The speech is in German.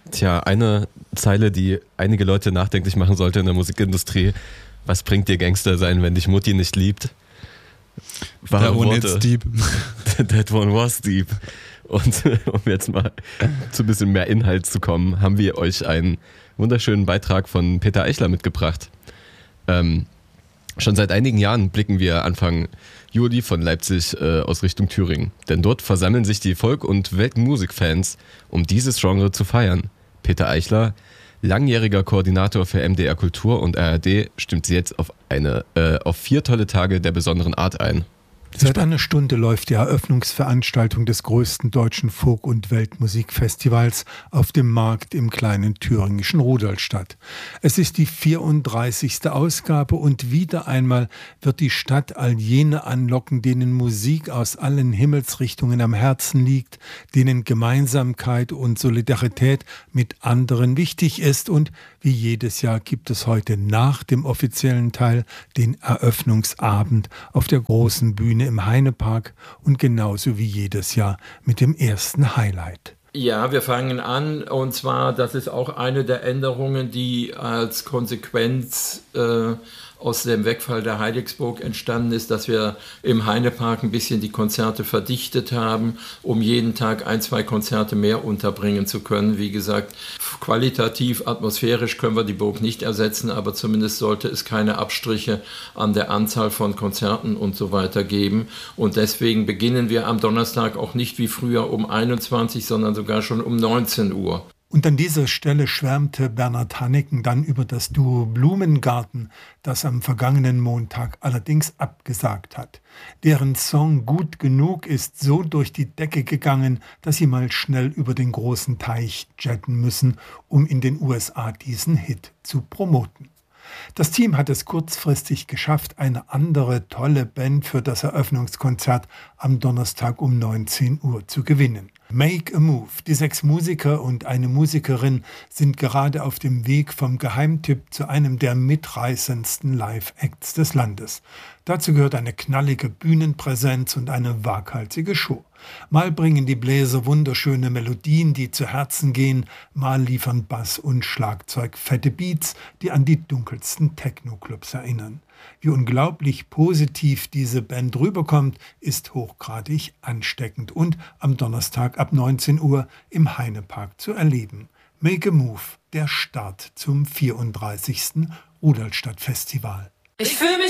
Tja, eine Zeile, die einige Leute nachdenklich machen sollte in der Musikindustrie. Was bringt dir Gangster sein, wenn dich Mutti nicht liebt? That one is deep. That one was deep. Und um jetzt mal zu ein bisschen mehr Inhalt zu kommen, haben wir euch einen wunderschönen Beitrag von Peter Eichler mitgebracht. Schon seit einigen Jahren blicken wir Anfang Juli von Leipzig aus Richtung Thüringen. Denn dort versammeln sich die Folk- und Weltmusikfans, um dieses Genre zu feiern. Peter Eichler, langjähriger Koordinator für MDR Kultur und ARD, stimmt sie jetzt auf 4 tolle Tage der besonderen Art ein. Seit einer Stunde läuft die Eröffnungsveranstaltung des größten deutschen Folk- und Weltmusikfestivals auf dem Markt im kleinen thüringischen Rudolstadt. Es ist die 34. Ausgabe und wieder einmal wird die Stadt all jene anlocken, denen Musik aus allen Himmelsrichtungen am Herzen liegt, denen Gemeinsamkeit und Solidarität mit anderen wichtig ist, und wie jedes Jahr gibt es heute nach dem offiziellen Teil den Eröffnungsabend auf der großen Bühne im Heinepark und genauso wie jedes Jahr mit dem ersten Highlight. Ja, wir fangen an, und zwar, das ist auch eine der Änderungen, die als Konsequenz aus dem Wegfall der Heidigsburg entstanden ist, dass wir im Heinepark ein bisschen die Konzerte verdichtet haben, um jeden Tag 1, 2 Konzerte mehr unterbringen zu können. Wie gesagt, qualitativ, atmosphärisch können wir die Burg nicht ersetzen, aber zumindest sollte es keine Abstriche an der Anzahl von Konzerten und so weiter geben. Und deswegen beginnen wir am Donnerstag auch nicht wie früher um 21, sondern sogar schon um 19 Uhr. Und an dieser Stelle schwärmte Bernhard Hanneken dann über das Duo Blumengarten, das am vergangenen Montag allerdings abgesagt hat. Deren Song Gut genug ist so durch die Decke gegangen, dass sie mal schnell über den großen Teich jetten müssen, um in den USA diesen Hit zu promoten. Das Team hat es kurzfristig geschafft, eine andere tolle Band für das Eröffnungskonzert am Donnerstag um 19 Uhr zu gewinnen. Make a Move. Die 6 Musiker und eine Musikerin sind gerade auf dem Weg vom Geheimtipp zu einem der mitreißendsten Live-Acts des Landes. Dazu gehört eine knallige Bühnenpräsenz und eine waghalsige Show. Mal bringen die Bläser wunderschöne Melodien, die zu Herzen gehen, mal liefern Bass und Schlagzeug fette Beats, die an die dunkelsten Techno-Clubs erinnern. Wie unglaublich positiv diese Band rüberkommt, ist hochgradig ansteckend und am Donnerstag ab 19 Uhr im Heinepark zu erleben. Make a Move, der Start zum 34. Rudolstadt-Festival. Ich fühle mich